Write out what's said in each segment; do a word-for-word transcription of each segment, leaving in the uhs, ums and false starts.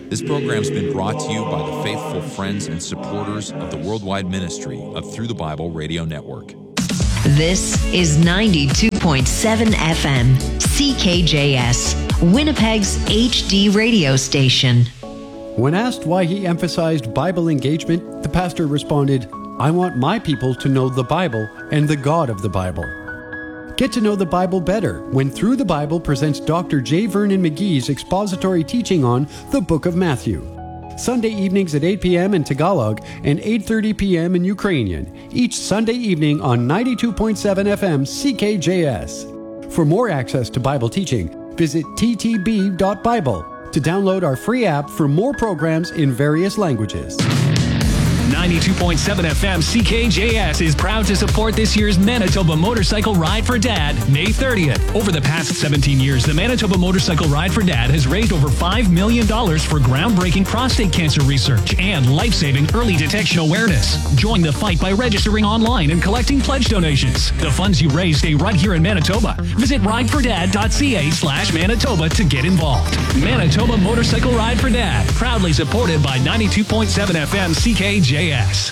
This program's been brought to you by the faithful friends and supporters of the worldwide ministry of Through the Bible Radio Network. This is ninety-two point seven F M, C K J S, Winnipeg's H D radio station. When asked why he emphasized Bible engagement, the pastor responded, "I want my people to know the Bible and the God of the Bible." Get to know the Bible better when Through the Bible presents Doctor J. Vernon McGee's expository teaching on the Book of Matthew. Sunday evenings at eight p.m. in Tagalog and eight thirty p.m. in Ukrainian, each Sunday evening on ninety-two point seven F M C K J S. For more access to Bible teaching, visit t t b dot bible to download our free app for more programs in various languages. ninety-two point seven F M C K J S is proud to support this year's Manitoba Motorcycle Ride for Dad, May thirtieth. Over the past seventeen years, the Manitoba Motorcycle Ride for Dad has raised over five million dollars for groundbreaking prostate cancer research and life-saving early detection awareness. Join the fight by registering online and collecting pledge donations. The funds you raise stay right here in Manitoba. Visit ridefordad.ca slash Manitoba to get involved. Manitoba Motorcycle Ride for Dad, proudly supported by ninety-two point seven F M C K J S.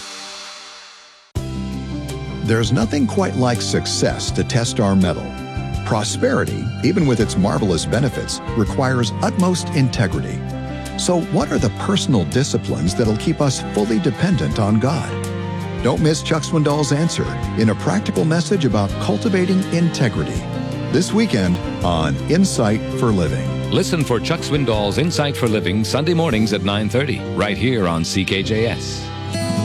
There's nothing quite like success to test our mettle. Prosperity, even with its marvelous benefits, requires utmost integrity. So what are the personal disciplines that'll keep us fully dependent on God? Don't miss Chuck Swindoll's answer in a practical message about cultivating integrity. This weekend on Insight for Living. Listen for Chuck Swindoll's Insight for Living Sunday mornings at nine thirty, right here on C K J S.